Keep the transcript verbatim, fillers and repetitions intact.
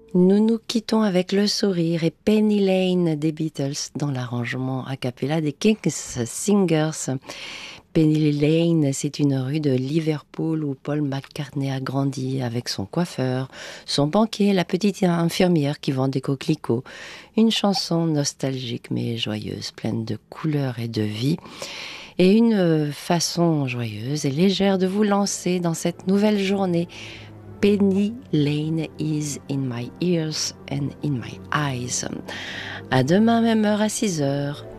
Nous nous quittons avec le sourire et Penny Lane des Beatles dans l'arrangement a cappella des Kings Singers. Penny Lane, c'est une rue de Liverpool où Paul McCartney a grandi avec son coiffeur, son banquier, la petite infirmière qui vend des coquelicots. Une chanson nostalgique mais joyeuse, pleine de couleurs et de vie. Et une façon joyeuse et légère de vous lancer dans cette nouvelle journée. Penny Lane is in my ears and in my eyes. À demain, même heure à six heures.